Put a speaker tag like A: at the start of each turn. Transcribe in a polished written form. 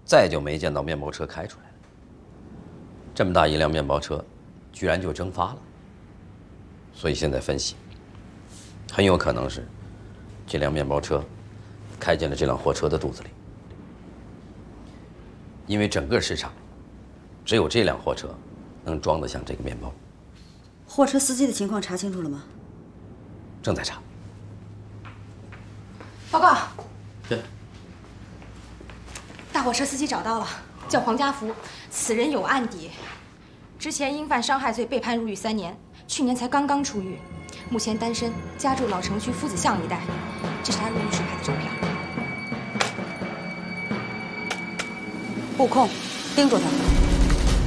A: 再就没见到面包车开出来了。这么大一辆面包车，居然就蒸发了。所以现在分析，很有可能是这辆面包车开进了这辆货车的肚子里。因为整个市场只有这辆货车能装得下这个面包。
B: 货车司机的情况查清楚了吗？
A: 正在查。
C: 报告。
A: 对。
C: 大货车司机找到了，叫黄家福，此人有案底，之前因犯伤害罪被判入狱3年，去年才刚刚出狱，目前单身，家住老城区夫子巷一带。这是他入狱时拍的照片。
B: 布控，盯住他。